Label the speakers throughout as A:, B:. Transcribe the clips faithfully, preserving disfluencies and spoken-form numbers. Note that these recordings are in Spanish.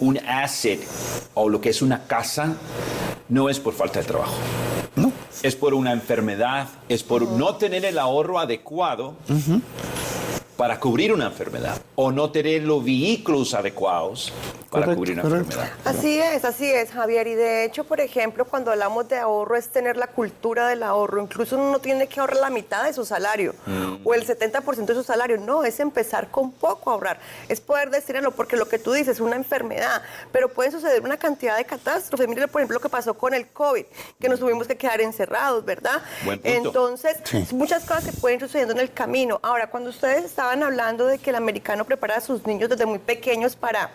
A: un asset o lo que es una casa no es por falta de trabajo. No. Es por una enfermedad, es por uh-huh. no tener el ahorro adecuado uh-huh. para cubrir una enfermedad o no tener los vehículos adecuados para correcto, cubrir una correcto. enfermedad.
B: Así es, así es, Javier. Y de hecho, por ejemplo, cuando hablamos de ahorro es tener la cultura del ahorro. Incluso uno no tiene que ahorrar la mitad de su salario mm. o el setenta por ciento de su salario. No, es empezar con poco a ahorrar. Es poder destinarlo, porque lo que tú dices es una enfermedad, pero puede suceder una cantidad de catástrofes. Mire, por ejemplo, lo que pasó con el COVID, que nos tuvimos que quedar encerrados, ¿verdad?
A: Buen punto.
B: Entonces,
A: sí.
B: muchas cosas que pueden sucediendo en el camino. Ahora, cuando ustedes estaban hablando de que el americano prepara a sus niños desde muy pequeños para...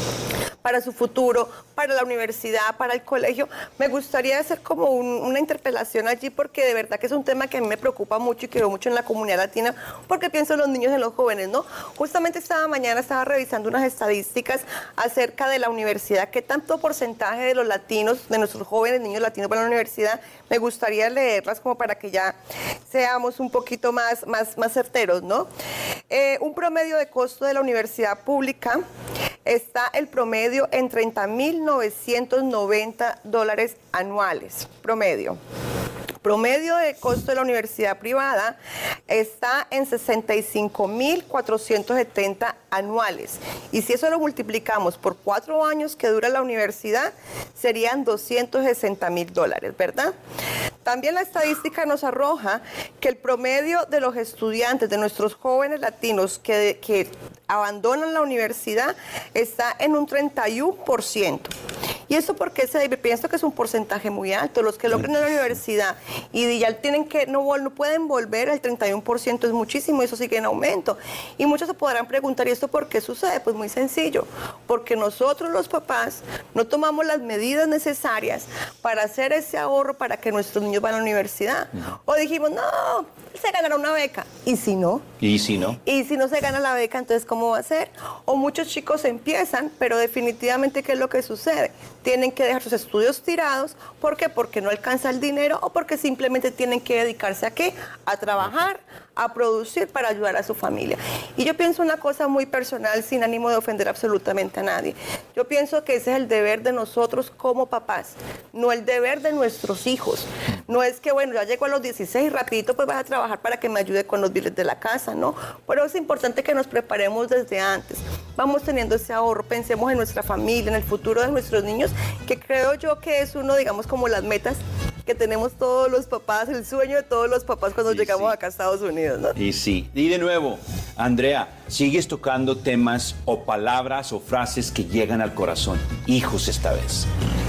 B: para su futuro, para la universidad, para el colegio. Me gustaría hacer como un, una interpelación allí, porque de verdad que es un tema que a mí me preocupa mucho y que veo mucho en la comunidad latina, porque pienso en los niños y en los jóvenes, ¿no? Justamente esta mañana estaba revisando unas estadísticas acerca de la universidad, qué tanto porcentaje de los latinos, de nuestros jóvenes niños latinos van a la universidad. Me gustaría leerlas como para que ya seamos un poquito más, más, más certeros, ¿no? Eh, un promedio de costo de la universidad pública está el promedio en treinta mil novecientos noventa dólares anuales, promedio. Promedio de costo de la universidad privada está en sesenta y cinco mil cuatrocientos setenta anuales. Y si eso lo multiplicamos por cuatro años que dura la universidad, serían doscientos sesenta mil dólares, ¿verdad? También la estadística nos arroja que el promedio de los estudiantes, de nuestros jóvenes latinos que, que abandonan la universidad, está en un treinta y uno por ciento. ¿Y eso por qué se debe? Pienso que es un porcentaje muy alto. Los que logran en la universidad y ya tienen que, no, no pueden volver, el treinta y uno por ciento es muchísimo, y eso sigue en aumento. Y muchos se podrán preguntar, ¿y esto por qué sucede? Pues muy sencillo, porque nosotros los papás no tomamos las medidas necesarias para hacer ese ahorro para que nuestros niños vayan a la universidad. No. O dijimos, no, se ganará una beca. ¿Y si no?
A: ¿Y si no?
B: Y si no se gana la beca, entonces ¿cómo va a ser? O muchos chicos empiezan, pero definitivamente, ¿qué es lo que sucede? Tienen que dejar sus estudios tirados. ¿Por qué? Porque no alcanza el dinero o porque simplemente tienen que dedicarse a qué? A trabajar, a producir para ayudar a su familia. Y yo pienso una cosa muy personal, sin ánimo de ofender absolutamente a nadie. Yo pienso que ese es el deber de nosotros como papás, no el deber de nuestros hijos. No es que, bueno, ya llego a los dieciséis y rapidito pues vas a trabajar para que me ayude con los biles de la casa, ¿no? Pero es importante que nos preparemos desde antes. Vamos teniendo ese ahorro, pensemos en nuestra familia, en el futuro de nuestros niños, que creo yo que es uno, digamos, como las metas que tenemos todos los papás, el sueño de todos los papás cuando y llegamos sí. acá a Estados Unidos, ¿no?
A: Y sí. Y de nuevo, Andrea, sigues tocando temas o palabras o frases que llegan al corazón. Hijos esta vez.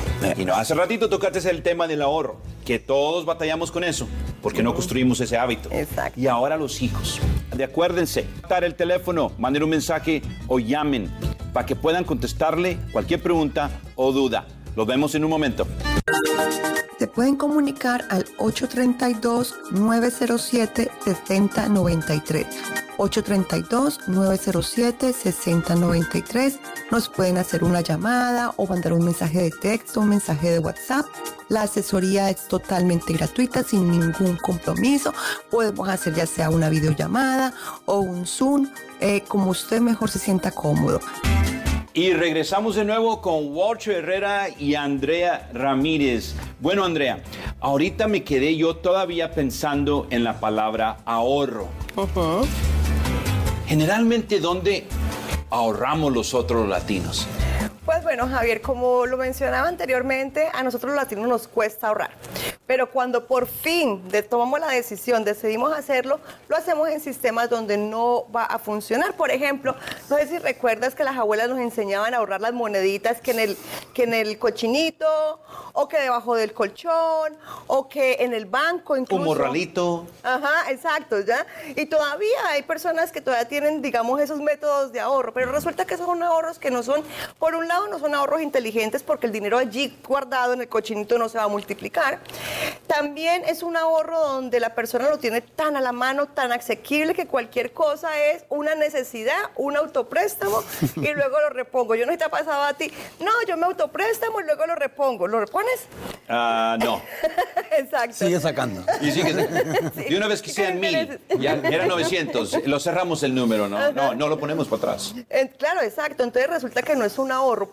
A: Y no, hace ratito tocaste el tema del ahorro, que todos batallamos con eso, porque no construimos ese hábito.
B: Exacto.
A: Y ahora los hijos. De acuérdense, dar el teléfono, manden un mensaje o llamen para que puedan contestarle cualquier pregunta o duda. Los vemos en un momento.
C: Se pueden comunicar al ocho tres dos, nueve cero siete, seis cero nueve tres. ocho tres dos, nueve cero siete, seis cero nueve tres. Nos pueden hacer una llamada o mandar un mensaje de texto, un mensaje de WhatsApp. La asesoría es totalmente gratuita, sin ningún compromiso. Podemos hacer ya sea una videollamada o un Zoom, eh, como usted mejor se sienta cómodo.
A: Y regresamos de nuevo con Walter Herrera y Andrea Ramírez. Bueno, Andrea, ahorita me quedé yo todavía pensando en la palabra ahorro.
B: Uh-huh.
A: Generalmente, ¿dónde ahorramos los otros latinos?
B: Pues bueno, Javier, como lo mencionaba anteriormente, a nosotros los latinos nos cuesta ahorrar. Pero cuando por fin de, tomamos la decisión, decidimos hacerlo, lo hacemos en sistemas donde no va a funcionar. Por ejemplo, no sé si recuerdas que las abuelas nos enseñaban a ahorrar las moneditas que en el, que en el cochinito, o que debajo del colchón, o que en el banco incluso.
A: Un morralito.
B: Ajá, exacto, ¿ya? Y todavía hay personas que todavía tienen, digamos, esos métodos de ahorro, pero resulta que esos son ahorros que no son, por un lado, no son ahorros inteligentes porque el dinero allí guardado en el cochinito no se va a multiplicar. También es un ahorro donde la persona lo tiene tan a la mano, tan asequible, que cualquier cosa es una necesidad, un autopréstamo y luego lo repongo. Yo no sé si te ha pasado a ti. No, yo me autopréstamo y luego lo repongo. ¿Lo repones?
A: Ah, uh, no.
B: Exacto.
D: Sigue sacando.
A: Y sigue sacando. Sí. Y una vez que sean mil, ya era novecientos, lo cerramos el número, ¿no? No, no lo ponemos para atrás.
B: Eh, claro, exacto. Entonces resulta que no es un ahorro.